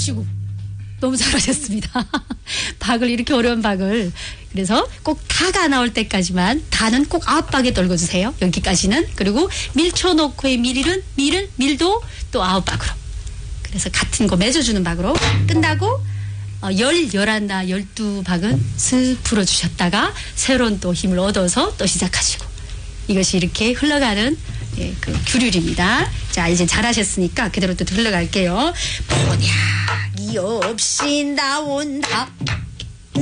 옳시고 너무 잘하셨습니다. 박을 이렇게 어려운 박을 그래서 꼭 다가 나올 때까지만 다는 꼭 9박에 떨궈주세요. 여기까지는. 그리고 밀쳐놓고의 밀도 또 9박으로. 그래서 같은 거 맺어주는 박으로 끝나고 11, 12박은 슥 불어주셨다가 새로운 또 힘을 얻어서 또 시작하시고 이것이 이렇게 흘러가는 그 규율입니다. 자, 이제 잘하셨으니까 그대로 또 흘러갈게요. 본약이 없이 나온다.